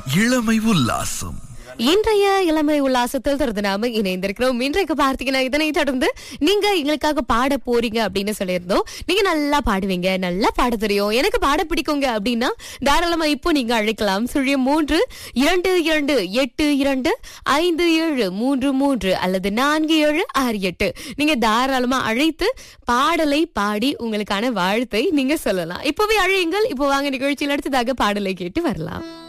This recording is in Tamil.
இளமை உல்லாசம். இன்றைய இளமை உல்லாசத்தில் தொடர்ந்து நாம இணைந்திருக்கிறோம். இன்றைக்கு பார்த்தீங்கன்னா இதனை தொடர்ந்து நீங்க எங்களுக்காக பாட போறீங்க அப்படின்னு சொல்லியிருந்தோம். நீங்க நல்லா பாடுவீங்க, நல்லா பாட தெரியும், எனக்கு பாட பிடிக்குங்க அப்படின்னா தாராளமா இப்போ நீங்க அழைக்கலாம். 0322825733 அல்லது 4768. நீங்க தாராளமா அழைத்து பாடலை பாடி உங்களுக்கான வாழ்த்தை நீங்க சொல்லலாம். இப்பவே அழையுங்கள். இப்போ வாங்க நிகழ்ச்சியில் அடுத்ததாக பாடலை கேட்டு வரலாம்.